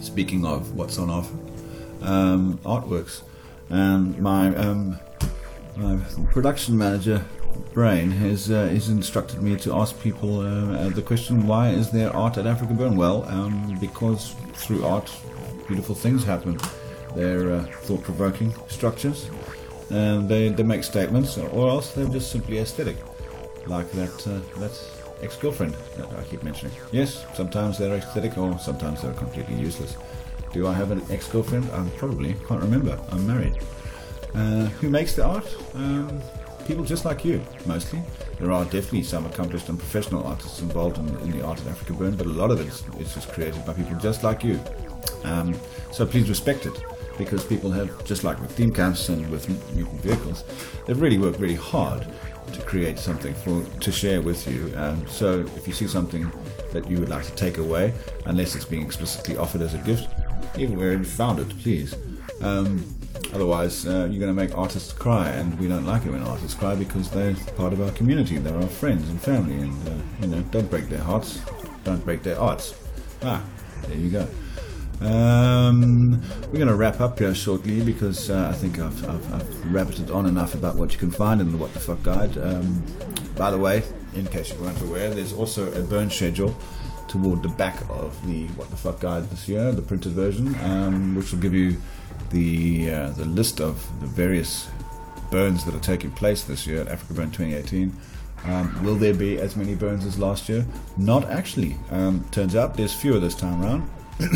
Speaking of what's on offer, artworks. My production manager, Brain, has instructed me to ask people the question, why is there art at Africa Burn? Well, because through art, beautiful things happen. They're thought-provoking structures, and they make statements, or else they're just simply aesthetic, like that ex-girlfriend that I keep mentioning. Yes, sometimes they're aesthetic, or sometimes they're completely useless. Do I have an ex-girlfriend? Probably can't remember. I'm married. Who makes the art? People just like you, mostly. There are definitely some accomplished and professional artists involved in the art of Africa Burn, but a lot of it is just created by people just like you. So please respect it, because people have, just like with theme camps and with mutant vehicles, they've really worked really hard to create something to share with you. So if you see something that you would like to take away, unless it's being explicitly offered as a gift, even where you found it, please. Otherwise, you're going to make artists cry, and we don't like it when artists cry, because they're part of our community. They're our friends and family, and don't break their hearts, don't break their arts. There you go. We're going to wrap up here shortly, because I think I've rabbited on enough about what you can find in the What the Fuck Guide. By the way, in case you weren't aware, there's also a burn schedule toward the back of the What the Fuck Guide this year, the printed version, which will give you the list of the various burns that are taking place this year at Africa Burn 2018. Will there be as many burns as last year? Not actually. Turns out there's fewer this time around.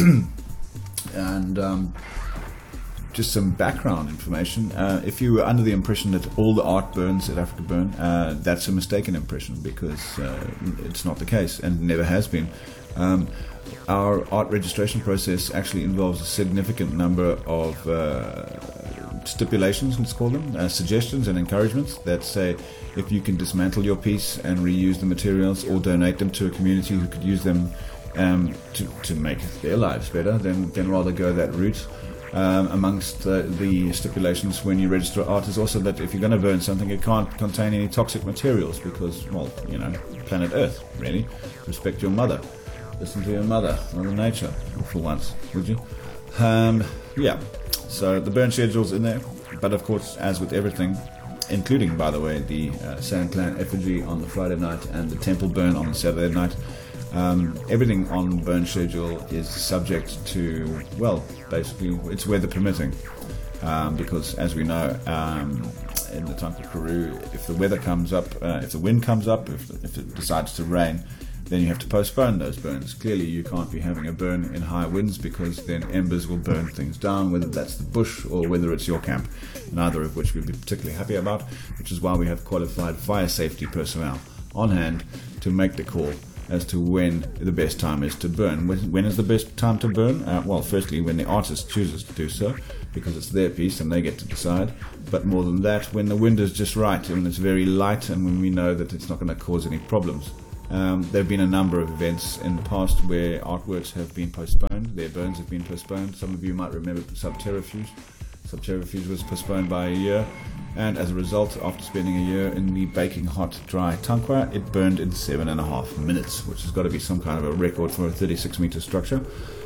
And just some background information. If you were under the impression that all the art burns at Africa Burn, that's a mistaken impression, because it's not the case, and never has been. Our art registration process actually involves a significant number of stipulations, let's call them, suggestions and encouragements that say if you can dismantle your piece and reuse the materials, or donate them to a community who could use them to make their lives better, then rather go that route. Amongst the stipulations when you register art is also that if you're going to burn something, it can't contain any toxic materials, because, well, planet Earth, really. Respect your mother. Listen to your mother, Mother Nature, for once, would you? Yeah, so the burn schedule's in there, but of course, as with everything, including, by the way, the Sand Clan effigy on the Friday night and the temple burn on the Saturday night, everything on burn schedule is subject to, well, basically, it's weather permitting, because as we know, in the Tanka Karoo, if the weather comes up, if the wind comes up, if it decides to rain, then you have to postpone those burns. Clearly you can't be having a burn in high winds, because then embers will burn things down, whether that's the bush or whether it's your camp, neither of which we'd be particularly happy about, which is why we have qualified fire safety personnel on hand to make the call as to when the best time is to burn. When is the best time to burn? Well, firstly, when the artist chooses to do so, because it's their piece and they get to decide. But more than that, when the wind is just right, and when it's very light, and when we know that it's not going to cause any problems. There have been a number of events in the past where artworks have been postponed, their burns have been postponed. Some of you might remember Subterrafuge. Subterrafuge was postponed by a year, and as a result, after spending a year in the baking hot dry Tankwa, it burned in 7.5 minutes, which has got to be some kind of a record for a 36 meter structure.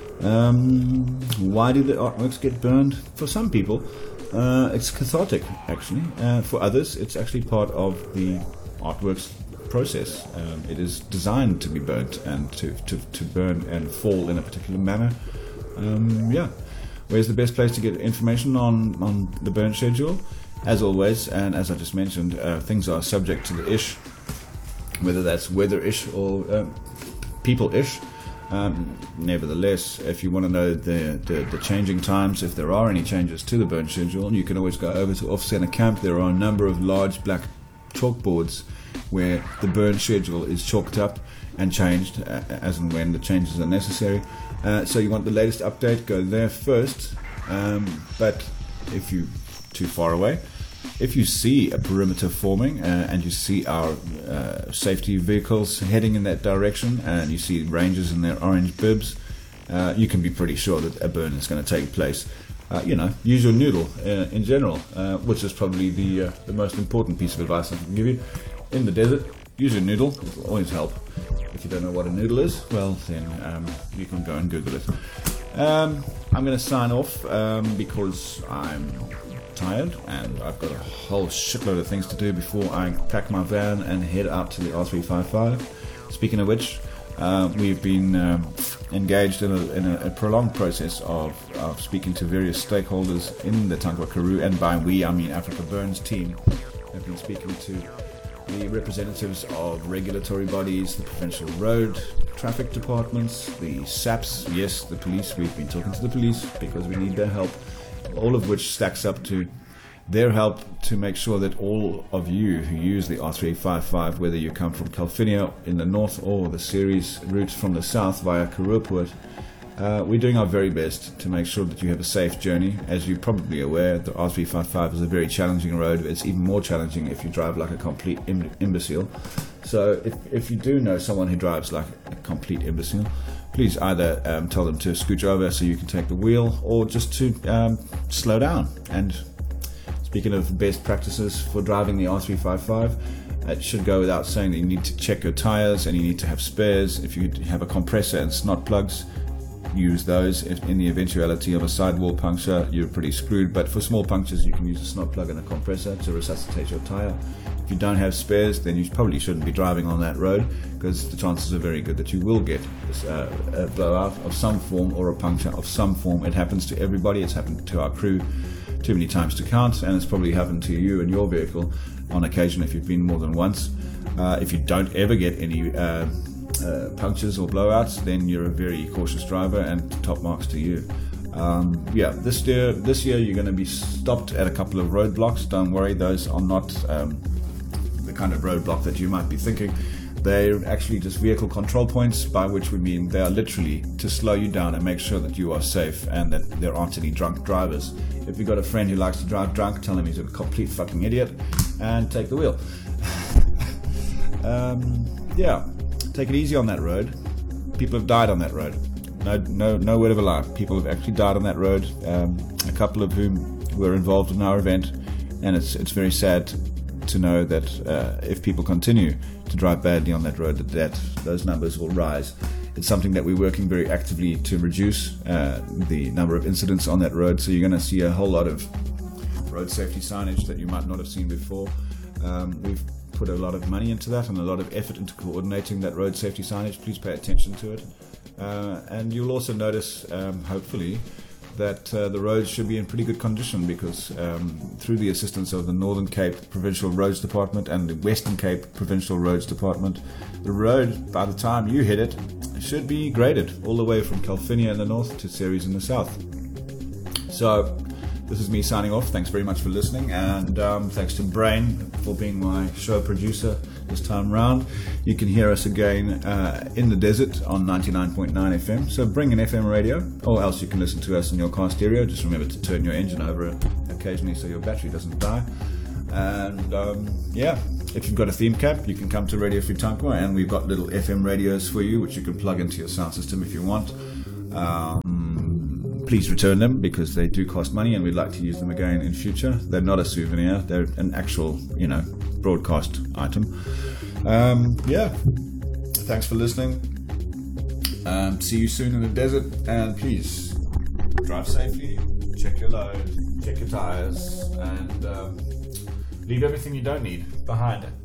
Why do the artworks get burned? For some people, it's cathartic, actually. For others, it's actually part of the artwork's process. It is designed to be burnt and to burn and fall in a particular manner. Yeah. Where's the best place to get information on the burn schedule? As always, and as I just mentioned, things are subject to the ish, whether that's weather-ish or people-ish. Nevertheless, if you want to know the changing times, if there are any changes to the burn schedule, you can always go over to Off-Center Camp. There are a number of large black chalkboards where the burn schedule is chalked up and changed as and when the changes are necessary. So you want the latest update, go there first. But if you're too far away, if you see a perimeter forming and you see our safety vehicles heading in that direction, and you see rangers in their orange bibs, you can be pretty sure that a burn is going to take place. Use your noodle in general, which is probably the most important piece of advice I can give you. In the desert, use your noodle. It will always help. If you don't know what a noodle is, well, then you can go and Google it. I'm going to sign off because I'm tired and I've got a whole shitload of things to do before I pack my van and head out to the R355. Speaking of which, we've been engaged in a prolonged process of speaking to various stakeholders in the Tangwa Karoo, and by we I mean Africa Burns team. I've been speaking to the representatives of regulatory bodies, the provincial road traffic departments, the SAPs, yes, the police. We've been talking to the police because we need their help, all of which stacks up to their help to make sure that all of you who use the R355, whether you come from Kalfinia in the north or the series route from the south via Karuapoort, we're doing our very best to make sure that you have a safe journey. As you're probably aware, the R355 is a very challenging road. It's even more challenging if you drive like a complete imbecile. So if you do know someone who drives like a complete imbecile, please either tell them to scooch over so you can take the wheel, or just to slow down. And speaking of best practices for driving the R355, it should go without saying that you need to check your tires and you need to have spares. If you have a compressor and snot plugs, use those. If in the eventuality of a sidewall puncture, you're pretty screwed, but for small punctures you can use a snot plug and a compressor to resuscitate your tire. If you don't have spares, then you probably shouldn't be driving on that road, because the chances are very good that you will get a blowout of some form or a puncture of some form. It happens to everybody. It's happened to our crew too many times to count, and it's probably happened to you and your vehicle on occasion if you've been more than once. If you don't ever get any punctures or blowouts, then you're a very cautious driver, and top marks to you. This year you're going to be stopped at a couple of roadblocks. Don't worry, those are not the kind of roadblock that you might be thinking. They're actually just vehicle control points, by which we mean they are literally to slow you down and make sure that you are safe and that there aren't any drunk drivers. If you've got a friend who likes to drive drunk, tell him he's a complete fucking idiot and take the wheel. Take it easy on that road. People have died on that road. No word of a lie. People have actually died on that road. A couple of whom were involved in our event, and it's very sad to know that if people continue to drive badly on that road, that those numbers will rise. It's something that we're working very actively to reduce the number of incidents on that road. So you're going to see a whole lot of road safety signage that you might not have seen before. We've put a lot of money into that and a lot of effort into coordinating that road safety signage. Please pay attention to it. And you'll also notice, hopefully, that the roads should be in pretty good condition, because through the assistance of the Northern Cape Provincial Roads Department and the Western Cape Provincial Roads Department, the road, by the time you hit it, should be graded all the way from Kalfinia in the north to Ceres in the south. So this is me signing off. Thanks very much for listening, and thanks to Brain for being my show producer this time round. You can hear us again in the desert on 99.9 FM. So bring an FM radio, or else you can listen to us in your car stereo. Just remember to turn your engine over occasionally so your battery doesn't die. And if you've got a theme cap, you can come to Radio Free Tangwa, and we've got little FM radios for you which you can plug into your sound system if you want. Please return them, because they do cost money and we'd like to use them again in future. They're not a souvenir, they're an actual, broadcast item. Thanks for listening. See you soon in the desert, and please drive safely, check your load, check your tires, and leave everything you don't need behind.